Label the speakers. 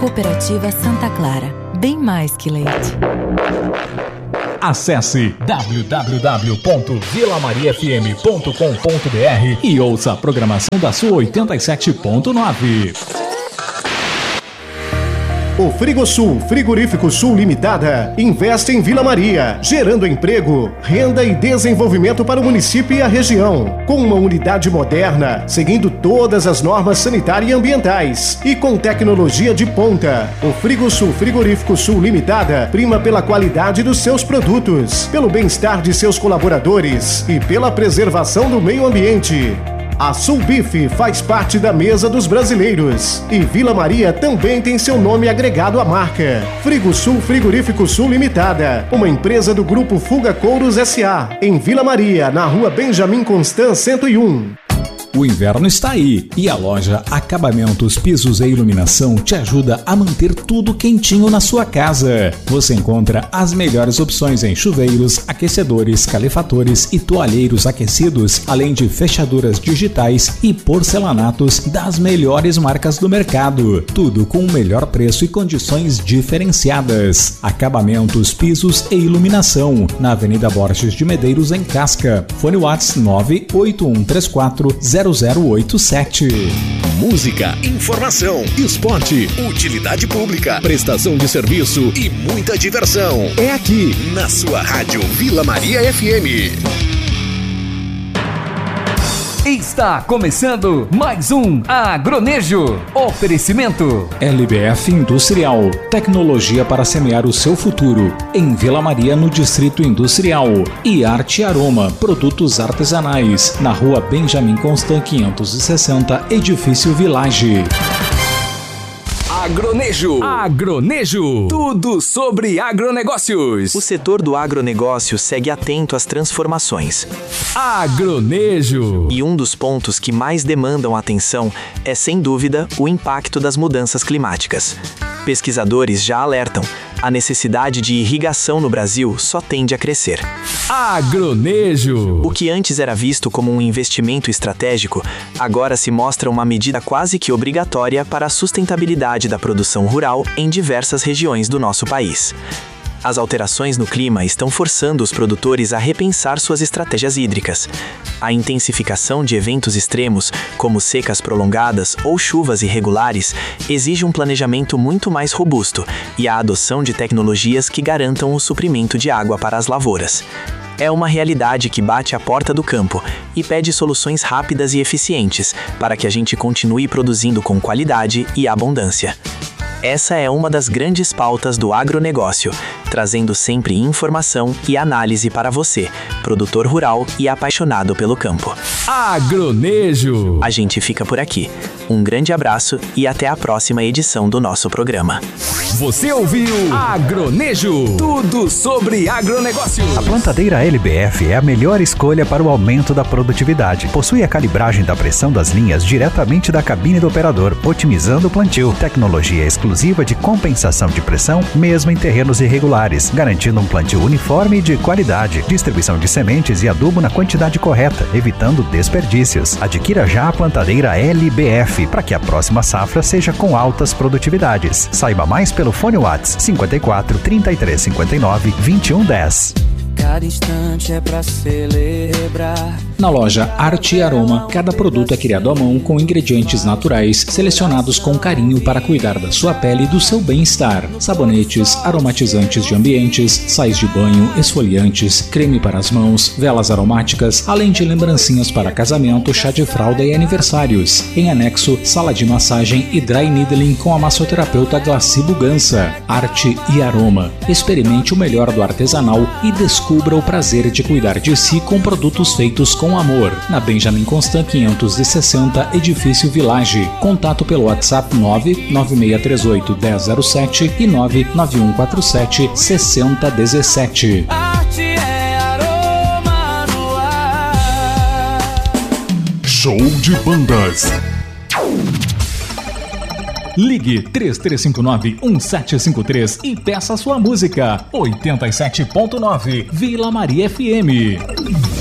Speaker 1: Cooperativa Santa Clara, bem mais que leite.
Speaker 2: Acesse www.vilamariafm.com.br e ouça a programação da sua 87.9.
Speaker 3: O Frigosul, Frigorífico Sul Limitada, investe em Vila Maria, gerando emprego, renda e desenvolvimento para o município e a região. Com uma unidade moderna, seguindo todas as normas sanitárias e ambientais e com tecnologia de ponta. O Frigosul, Frigorífico Sul Limitada, prima pela qualidade dos seus produtos, pelo bem-estar de seus colaboradores e pela preservação do meio ambiente. A Sulbif faz parte da mesa dos brasileiros e Vila Maria também tem seu nome agregado à marca. Frigosul Frigorífico Sul Limitada, uma empresa do Grupo Fuga Couros S.A., em Vila Maria, na rua Benjamin Constant 101.
Speaker 2: O inverno está aí e a loja Acabamentos, Pisos e Iluminação te ajuda a manter tudo quentinho na sua casa. Você encontra as melhores opções em chuveiros, aquecedores, calefatores e toalheiros aquecidos, além de fechaduras digitais e porcelanatos das melhores marcas do mercado. Tudo com o melhor preço e condições diferenciadas. Acabamentos, Pisos e Iluminação, na Avenida Borges de Medeiros, em Casca. Fone WhatsApp 981340087.
Speaker 4: Música, informação, esporte, utilidade pública, prestação de serviço e muita diversão. É aqui, na sua rádio Vila Maria FM.
Speaker 5: Está começando mais um Agronejo. Oferecimento
Speaker 2: LBF Industrial, tecnologia para semear o seu futuro, em Vila Maria, no Distrito Industrial. E Arte Aroma, produtos artesanais, na rua Benjamin Constant 560, Edifício Village.
Speaker 5: Agronejo. Agronejo. Tudo sobre agronegócios.
Speaker 6: O setor do agronegócio segue atento às transformações.
Speaker 5: Agronejo.
Speaker 6: E um dos pontos que mais demandam atenção é, sem dúvida, o impacto das mudanças climáticas. Pesquisadores já alertam: a necessidade de irrigação no Brasil só tende a crescer.
Speaker 5: Agronejo.
Speaker 6: O que antes era visto como um investimento estratégico, agora se mostra uma medida quase que obrigatória para a sustentabilidade da produção rural em diversas regiões do nosso país. As alterações no clima estão forçando os produtores a repensar suas estratégias hídricas. A intensificação de eventos extremos, como secas prolongadas ou chuvas irregulares, exige um planejamento muito mais robusto e a adoção de tecnologias que garantam o suprimento de água para as lavouras. É uma realidade que bate à porta do campo e pede soluções rápidas e eficientes para que a gente continue produzindo com qualidade e abundância. Essa é uma das grandes pautas do agronegócio, trazendo sempre informação e análise para você, produtor rural e apaixonado pelo campo.
Speaker 5: Agronejo.
Speaker 6: A gente fica por aqui. Um grande abraço e até a próxima edição do nosso programa.
Speaker 5: Você ouviu Agronejo. Tudo sobre agronegócio.
Speaker 7: A plantadeira LBF é a melhor escolha para o aumento da produtividade. Possui a calibragem da pressão das linhas diretamente da cabine do operador, otimizando o plantio. Tecnologia exclusiva de compensação de pressão, mesmo em terrenos irregulares, garantindo um plantio uniforme e de qualidade. Distribuição de sementes e adubo na quantidade correta, evitando desperdícios. Adquira já a plantadeira LBF para que a próxima safra seja com altas produtividades. Saiba mais pelo fone WhatsApp 54 33 59 21 10.
Speaker 8: Cada instante é pra celebrar.
Speaker 2: Na loja Arte e Aroma, cada produto é criado à mão com ingredientes naturais, selecionados com carinho para cuidar da sua pele e do seu bem-estar. Sabonetes, aromatizantes de ambientes, sais de banho, esfoliantes, creme para as mãos, velas aromáticas, além de lembrancinhas para casamento, chá de fralda e aniversários. Em anexo, sala de massagem e dry needling com a massoterapeuta Glaci Bugança. Arte e Aroma. Experimente o melhor do artesanal e descubra o prazer de cuidar de si com produtos feitos com amor. Na Benjamin Constant 560, Edifício Village. Contato pelo WhatsApp 99638 1007 e 99147 6017.
Speaker 8: Arte é aroma no ar.
Speaker 9: Show de bandas.
Speaker 2: Ligue 3359-1753 e peça sua música. 87.9 Vila Maria FM.